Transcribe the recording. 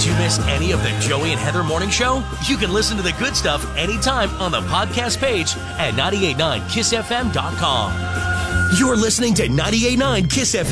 Did you miss any of the Joey and Heather Morning Show? You can listen to the good stuff anytime on the podcast page at 989kissfm.com. You're listening to 98.9 Kiss FM.